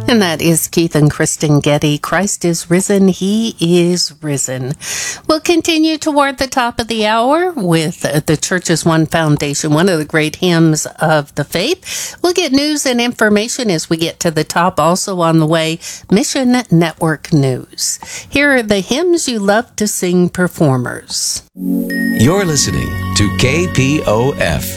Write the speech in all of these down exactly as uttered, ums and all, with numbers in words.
And that is Keith and Kristen Getty. Christ is risen. He is risen. We'll continue toward the top of the hour with the Church's One Foundation, one of the great hymns of the faith. We'll get news and information as we get to the top. Also on the way, Mission Network News. Here are the hymns you love to sing performers. You're listening to K P O F.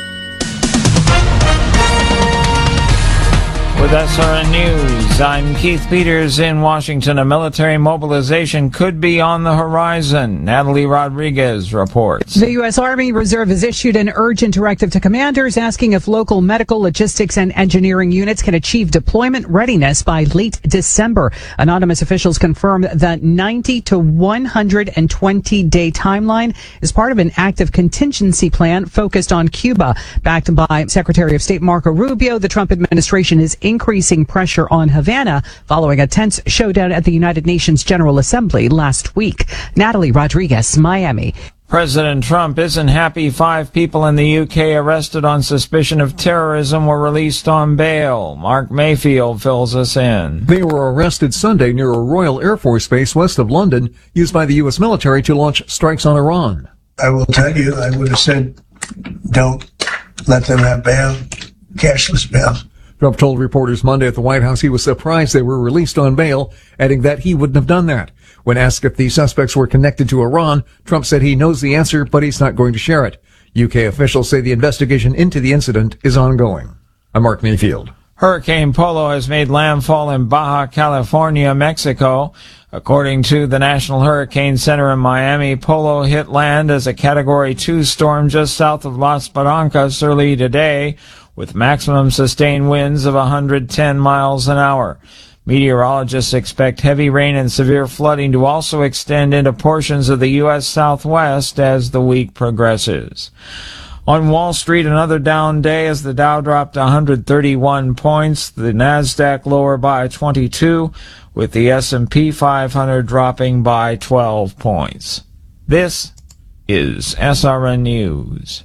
With S R N News, I'm Keith Peters in Washington. A military mobilization could be on the horizon. Natalie Rodriguez reports. The U S. Army Reserve has issued an urgent directive to commanders asking if local medical, logistics, and engineering units can achieve deployment readiness by late December. Anonymous officials confirm that ninety to one hundred twenty day timeline is part of an active contingency plan focused on Cuba. Backed by Secretary of State Marco Rubio, the Trump administration is increasing pressure on Havana following a tense showdown at the United Nations General Assembly last week. Natalie Rodriguez, Miami. President Trump isn't happy five people in the U K arrested on suspicion of terrorism were released on bail. Mark Mayfield fills us in. They were arrested Sunday near a Royal Air Force base west of London, used by the U S military to launch strikes on Iran. I will tell you, I would have said, don't let them have bail, cashless bail. Trump told reporters Monday at the White House he was surprised they were released on bail, adding that he wouldn't have done that. When asked if the suspects were connected to Iran, Trump said he knows the answer, but he's not going to share it. U K officials say the investigation into the incident is ongoing. I'm Mark Mayfield. Hurricane Polo has made landfall in Baja California, Mexico. According to the National Hurricane Center in Miami, Polo hit land as a Category two storm just south of Las Barrancas early today, with maximum sustained winds of one hundred ten miles an hour. Meteorologists expect heavy rain and severe flooding to also extend into portions of the U S Southwest as the week progresses. On Wall Street, another down day as the Dow dropped one hundred thirty-one points, the Nasdaq lower by twenty-two, with the S and P five hundred dropping by twelve points. This is S R N News.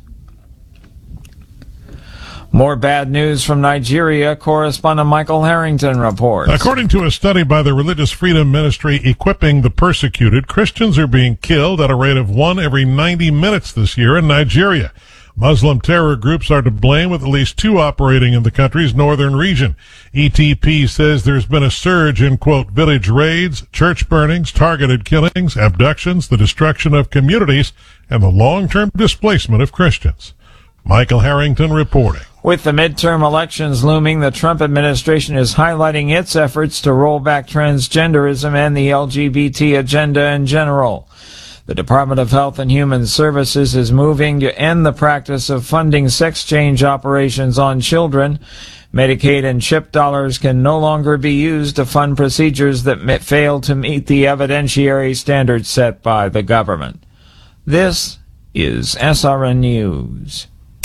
More bad news from Nigeria. Correspondent Michael Harrington reports. According to a study by the Religious Freedom Ministry Equipping the Persecuted, Christians are being killed at a rate of one every ninety minutes this year in Nigeria. Muslim terror groups are to blame, with at least two operating in the country's northern region. E T P says there's been a surge in, quote, village raids, church burnings, targeted killings, abductions, the destruction of communities, and the long-term displacement of Christians. Michael Harrington reporting. With the midterm elections looming, the Trump administration is highlighting its efforts to roll back transgenderism and the L G B T agenda in general. The Department of Health and Human Services is moving to end the practice of funding sex change operations on children. Medicaid and CHIP dollars can no longer be used to fund procedures that fail to meet the evidentiary standards set by the government. This is S R N News.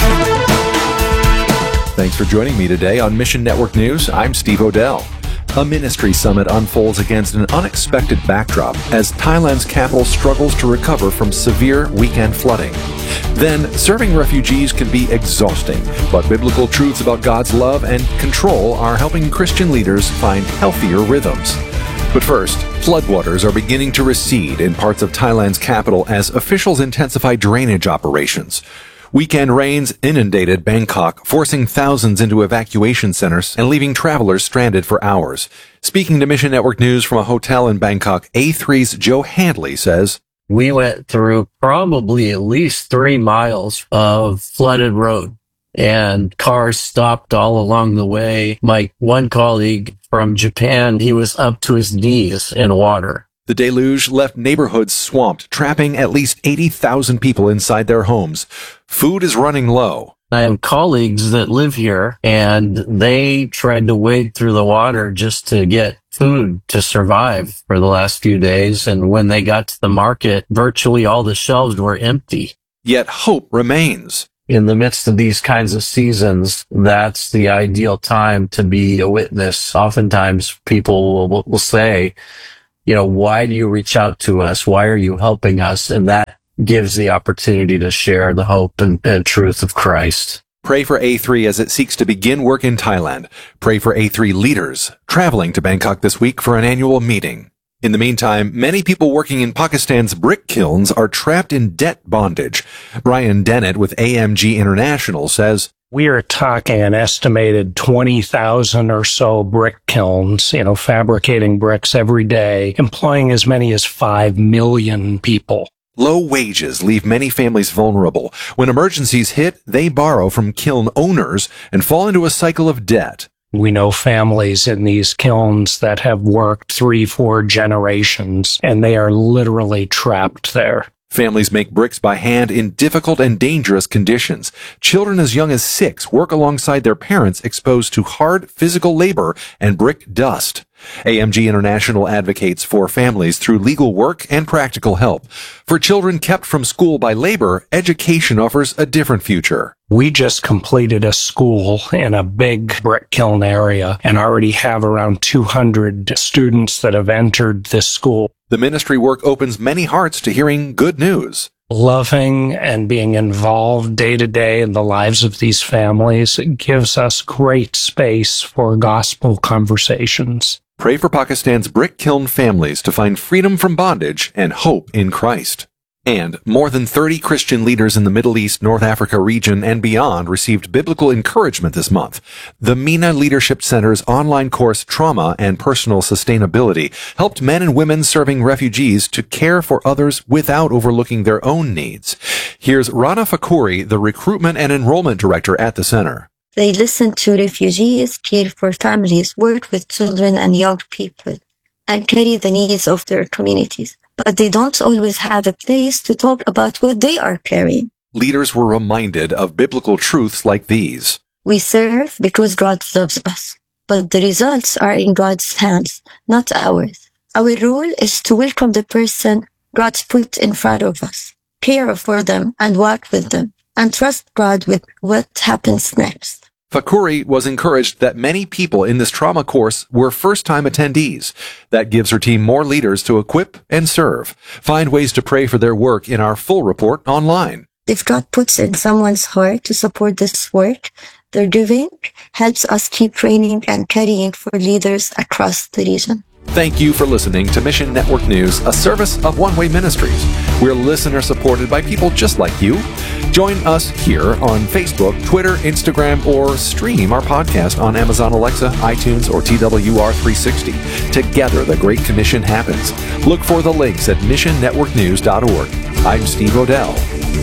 Thanks for joining me today on Mission Network News. I'm Steve Odell. A ministry summit unfolds against an unexpected backdrop as Thailand's capital struggles to recover from severe weekend flooding. Then, serving refugees can be exhausting, but biblical truths about God's love and control are helping Christian leaders find healthier rhythms. But first, floodwaters are beginning to recede in parts of Thailand's capital as officials intensify drainage operations. Weekend rains inundated Bangkok, forcing thousands into evacuation centers and leaving travelers stranded for hours. Speaking to Mission Network News from a hotel in Bangkok, A three's Joe Handley says, "We went through probably at least three miles of flooded road, and cars stopped all along the way. My one colleague from Japan, he was up to his knees in water." The deluge left neighborhoods swamped, trapping at least eighty thousand people inside their homes. Food is running low. I have colleagues that live here, and they tried to wade through the water just to get food to survive for the last few days. And when they got to the market, virtually all the shelves were empty. Yet hope remains. In the midst of these kinds of seasons, that's the ideal time to be a witness. Oftentimes people will, will say, you know, why do you reach out to us? Why are you helping us? And that gives the opportunity to share the hope and, and truth of Christ. Pray for A three as it seeks to begin work in Thailand. Pray for A three leaders traveling to Bangkok this week for an annual meeting. In the meantime, many people working in Pakistan's brick kilns are trapped in debt bondage. Brian Dennett with A M G International says, we are talking an estimated twenty thousand or so brick kilns, you know, fabricating bricks every day, employing as many as five million people. Low wages leave many families vulnerable. When emergencies hit, they borrow from kiln owners and fall into a cycle of debt. We know families in these kilns that have worked three, four generations, and they are literally trapped there. Families make bricks by hand in difficult and dangerous conditions. Children as young as six work alongside their parents exposed to hard physical labor and brick dust. A M G International advocates for families through legal work and practical help. For children kept from school by labor, education offers a different future. We just completed a school in a big brick kiln area and already have around two hundred students that have entered this school. The ministry work opens many hearts to hearing good news. Loving and being involved day to day in the lives of these families gives us great space for gospel conversations. Pray for Pakistan's brick kiln families to find freedom from bondage and hope in Christ. And more than thirty Christian leaders in the Middle East, North Africa region, and beyond received biblical encouragement this month. The MENA Leadership Center's online course, Trauma and Personal Sustainability, helped men and women serving refugees to care for others without overlooking their own needs. Here's Rana Fakouri, the Recruitment and Enrollment Director at the center. They listen to refugees, care for families, work with children and young people, and carry the needs of their communities. But they don't always have a place to talk about what they are carrying. Leaders were reminded of biblical truths like these. We serve because God loves us, but the results are in God's hands, not ours. Our role is to welcome the person God put in front of us, care for them and walk with them, and trust God with what happens next. Fakouri was encouraged that many people in this trauma course were first-time attendees. That gives her team more leaders to equip and serve. Find ways to pray for their work in our full report online. If God puts in someone's heart to support this work, their giving helps us keep training and carrying for leaders across the region. Thank you for listening to Mission Network News, a service of One Way Ministries. We're listener-supported by people just like you. Join us here on Facebook, Twitter, Instagram, or stream our podcast on Amazon Alexa, iTunes, or T W R three sixty. Together, the Great Commission happens. Look for the links at mission network news dot org. I'm Steve O'Dell.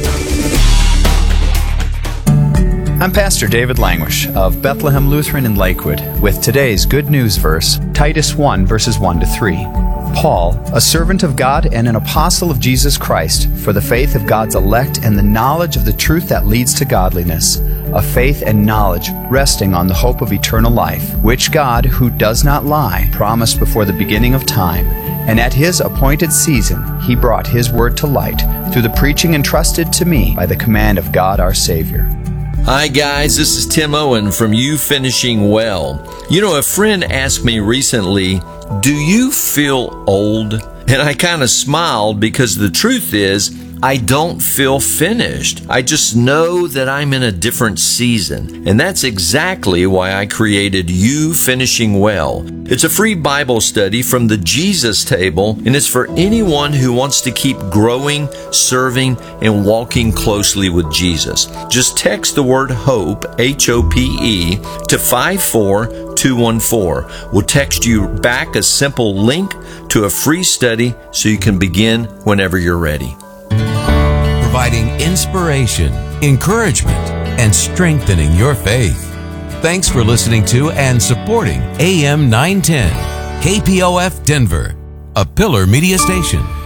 I'm Pastor David Languish of Bethlehem Lutheran in Lakewood with today's Good News verse, Titus one, verses one to three. Paul, a servant of God and an apostle of Jesus Christ, for the faith of God's elect and the knowledge of the truth that leads to godliness, a faith and knowledge resting on the hope of eternal life, which God, who does not lie, promised before the beginning of time. And at His appointed season, He brought His word to light through the preaching entrusted to me by the command of God our Savior. Hi guys, this is Tim Owen from You Finishing Well. You know, a friend asked me recently, do you feel old? And I kind of smiled because the truth is, I don't feel finished. I just know that I'm in a different season. And that's exactly why I created You Finishing Well. It's a free Bible study from the Jesus Table, and it's for anyone who wants to keep growing, serving, and walking closely with Jesus. Just text the word HOPE, H O P E, to five four two one four. We'll text you back a simple link to a free study so you can begin whenever you're ready. Providing inspiration, encouragement, and strengthening your faith. Thanks for listening to and supporting A M nine ten, K P O F Denver, a Pillar Media Station.